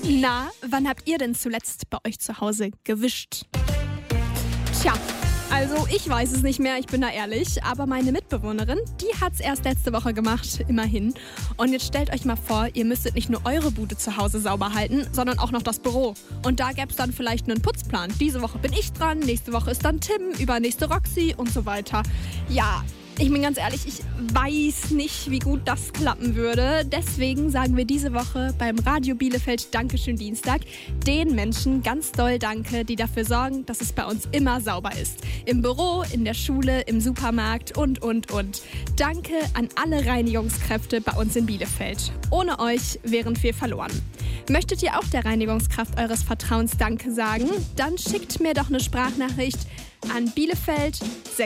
Na, wann habt ihr denn zuletzt bei euch zu Hause gewischt? Tja, also ich weiß es nicht mehr, ich bin da ehrlich, aber meine Mitbewohnerin, die hat's erst letzte Woche gemacht, immerhin. Und jetzt stellt euch mal vor, ihr müsstet nicht nur eure Bude zu Hause sauber halten, sondern auch noch das Büro. Und da gäb's dann vielleicht einen Putzplan. Diese Woche bin ich dran, nächste Woche ist dann Tim, übernächste Roxy und so weiter. Ja, ich bin ganz ehrlich, ich weiß nicht, wie gut das klappen würde. Deswegen sagen wir diese Woche beim Radio Bielefeld Dankeschön Dienstag den Menschen ganz doll Danke, die dafür sorgen, dass es bei uns immer sauber ist. Im Büro, in der Schule, im Supermarkt und. Danke an alle Reinigungskräfte bei uns in Bielefeld. Ohne euch wären wir verloren. Möchtet ihr auch der Reinigungskraft eures Vertrauens Danke sagen? Dann schickt mir doch eine Sprachnachricht an Bielefeld